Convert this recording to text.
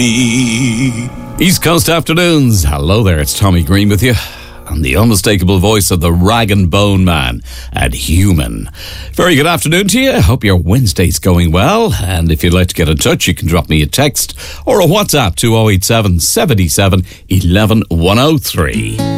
me. East Coast Afternoons. Hello there, it's Tommy Green with you. And the unmistakable voice of the Rag and Bone Man and Human. Very good afternoon to you. I hope your Wednesday's going well. And if you'd like to get in touch, you can drop me a text or a WhatsApp to 087 77 11 103.